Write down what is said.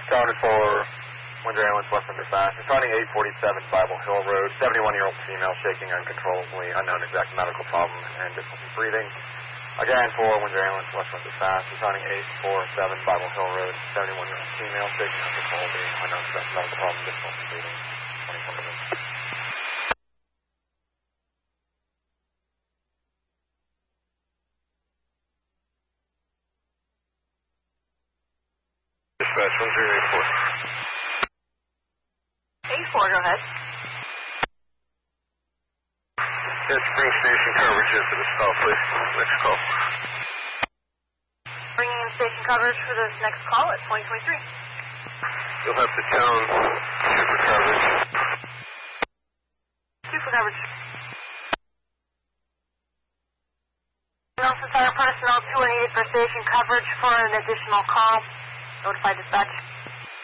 Started for Windsor Ambulance, Western Dispatch. Responding 847 Bible Hill Road. 71-year-old female shaking uncontrollably, unknown exact medical problem, and difficulty breathing. Again, for Windsor Ambulance, Western Dispatch. Responding 847 Bible Hill Road. 71-year-old female shaking uncontrollably, unknown exact medical problem, difficulty breathing. 24 minutes. Dispatch 1084. 84, go ahead. Yes, bring station coverage into this call, please. Next call. Bringing in station coverage for this next call at 2023. You'll have to tone 2 for coverage. 2 for coverage. Nelson Center personnel 2 are needed for station coverage for an additional call. Notify dispatch.